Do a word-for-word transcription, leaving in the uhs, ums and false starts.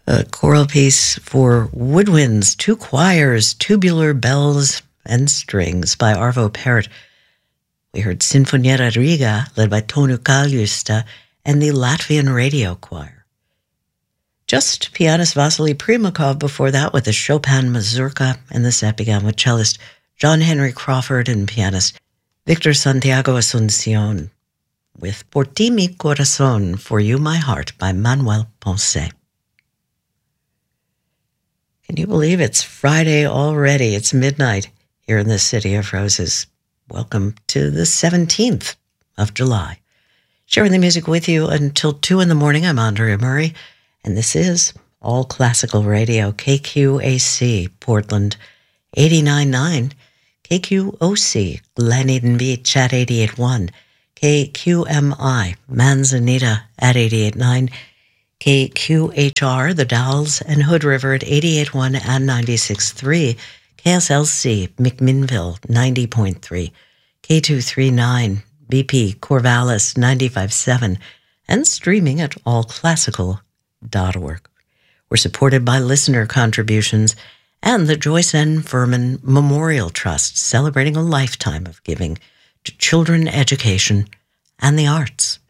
A choral piece for woodwinds, two choirs, tubular bells, and strings by Arvo Pärt. We heard Sinfonietta Riga, led by Tonu Kaljusta, and the Latvian Radio Choir. Just pianist Vasily Primakov before that with the Chopin Mazurka, and the set began with cellist John Henry Crawford and pianist Victor Santiago Asuncion with Por ti mi corazón, For You My Heart by Manuel Ponce. Can you believe it's Friday already? It's midnight here in the City of Roses. Welcome to the seventeenth of July. Sharing the music with you until two in the morning, I'm Andrea Murray, and this is All Classical Radio, K Q A C, Portland, eighty-nine point nine, K Q O C, Glen Eden Beach at eighty-eight point one, K Q M I, Manzanita at eighty-eight point nine, K Q H R, The Dalles and Hood River at eighty-eight point one and ninety-six point three, K S L C, McMinnville, ninety point three, K two thirty-nine, B P, Corvallis, ninety-five point seven, and streaming at all classical dot org. We're supported by listener contributions and the Joyce N. Furman Memorial Trust, celebrating a lifetime of giving to children, education, and the arts.